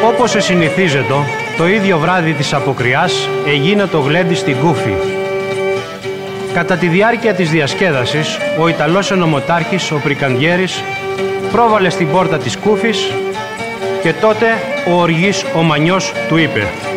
Όπως εσυνηθίζεται, το ίδιο βράδυ της αποκριάς έγινε το γλέντι στην Κούφη. Κατά τη διάρκεια της διασκέδασης, ο Ιταλός ενωμοτάρχης, ο Πρικαντιέρης, πρόβαλε στην πόρτα της Κούφης και τότε ο οργής ο Μανιός του είπε: